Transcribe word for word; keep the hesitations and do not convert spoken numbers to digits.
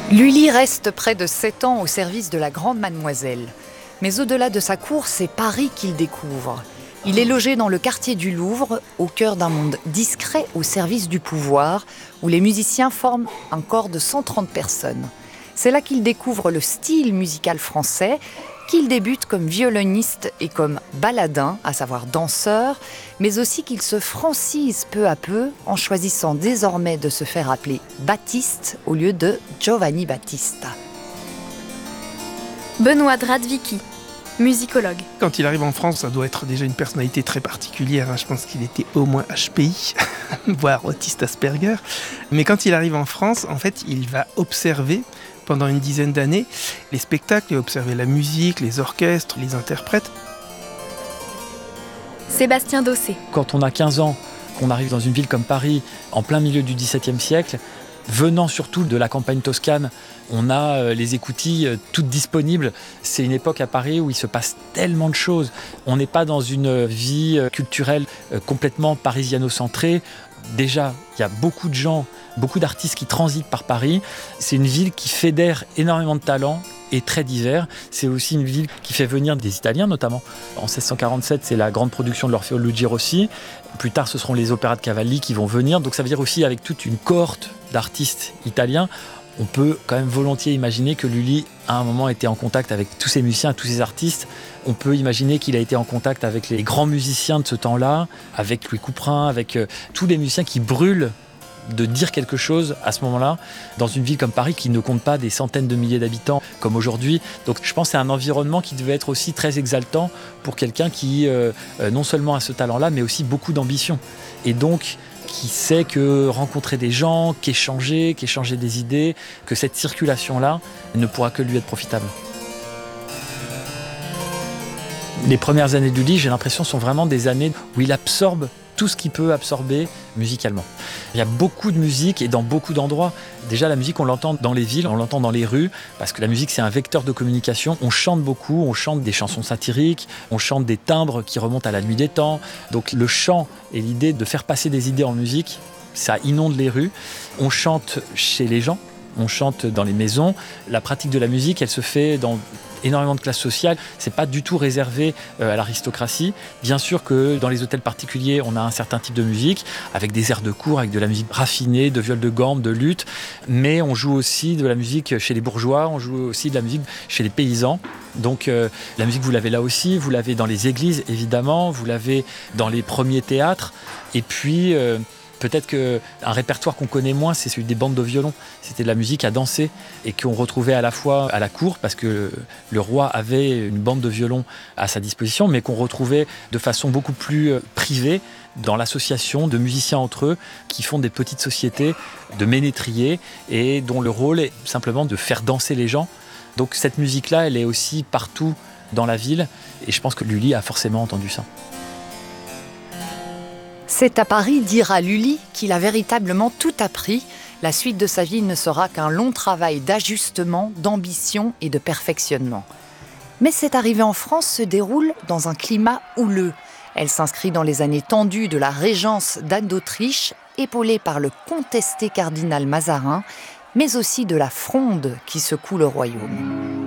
Lully reste près de sept ans au service de la grande mademoiselle. Mais au-delà de sa cour, c'est Paris qu'il découvre. Il est logé dans le quartier du Louvre, au cœur d'un monde discret au service du pouvoir, où les musiciens forment un corps de cent trente personnes. C'est là qu'il découvre le style musical français, qu'il débute comme violoniste et comme baladin, à savoir danseur, mais aussi qu'il se francise peu à peu en choisissant désormais de se faire appeler Baptiste au lieu de Giovanni Battista. Benoît Dradvicki, musicologue. Quand il arrive en France, ça doit être déjà une personnalité très particulière. Je pense qu'il était au moins H P I, voire autiste Asperger. Mais quand il arrive en France, en fait, il va observer pendant une dizaine d'années les spectacles et observer la musique, les orchestres, les interprètes. Sébastien Dossé. Quand on a quinze ans, qu'on arrive dans une ville comme Paris, en plein milieu du dix-septième siècle, venant surtout de la campagne toscane, on a les écoutilles toutes disponibles. C'est une époque à Paris où il se passe tellement de choses. On n'est pas dans une vie culturelle complètement parisiano-centrée. Déjà, il y a beaucoup de gens, beaucoup d'artistes qui transitent par Paris. C'est une ville qui fédère énormément de talents et très divers. C'est aussi une ville qui fait venir des Italiens notamment. En seize cent quarante-sept, c'est la grande production de l'Orfeo Luigi Rossi. Plus tard, ce seront les opéras de Cavalli qui vont venir. Donc ça veut dire aussi avec toute une cohorte d'artistes italiens, on peut quand même volontiers imaginer que Lully, à un moment, était en contact avec tous ces musiciens, tous ces artistes. On peut imaginer qu'il a été en contact avec les grands musiciens de ce temps-là, avec Louis Couperin, avec euh, tous les musiciens qui brûlent de dire quelque chose à ce moment-là, dans une ville comme Paris qui ne compte pas des centaines de milliers d'habitants comme aujourd'hui. Donc je pense que c'est un environnement qui devait être aussi très exaltant pour quelqu'un qui, euh, euh, non seulement a ce talent-là, mais aussi beaucoup d'ambition. Et donc, qui sait que rencontrer des gens, qu'échanger, qu'échanger des idées, que cette circulation-là ne pourra que lui être profitable. Les premières années de Lully, j'ai l'impression, sont vraiment des années où il absorbe tout ce qu'il peut absorber musicalement. Il y a beaucoup de musique et dans beaucoup d'endroits. Déjà, la musique, on l'entend dans les villes, on l'entend dans les rues, parce que la musique, c'est un vecteur de communication. On chante beaucoup, on chante des chansons satiriques, on chante des timbres qui remontent à la nuit des temps. Donc le chant et l'idée de faire passer des idées en musique, ça inonde les rues. On chante chez les gens, on chante dans les maisons. La pratique de la musique, elle se fait dans énormément de classes sociales. C'est pas du tout réservé euh, à l'aristocratie. Bien sûr que dans les hôtels particuliers, on a un certain type de musique, avec des airs de cour, avec de la musique raffinée, de viol de gambe, de luth. Mais on joue aussi de la musique chez les bourgeois, on joue aussi de la musique chez les paysans. Donc euh, la musique, vous l'avez là aussi, vous l'avez dans les églises, évidemment, vous l'avez dans les premiers théâtres. Et puis... Euh, Peut-être qu'un répertoire qu'on connaît moins, c'est celui des bandes de violon. C'était de la musique à danser et qu'on retrouvait à la fois à la cour, parce que le roi avait une bande de violon à sa disposition, mais qu'on retrouvait de façon beaucoup plus privée dans l'association de musiciens entre eux qui font des petites sociétés de ménétriers et dont le rôle est simplement de faire danser les gens. Donc cette musique-là, elle est aussi partout dans la ville et je pense que Lully a forcément entendu ça. C'est à Paris, dira Lully, qu'il a véritablement tout appris. La suite de sa vie ne sera qu'un long travail d'ajustement, d'ambition et de perfectionnement. Mais cette arrivée en France se déroule dans un climat houleux. Elle s'inscrit dans les années tendues de la régence d'Anne d'Autriche, épaulée par le contesté cardinal Mazarin, mais aussi de la fronde qui secoue le royaume.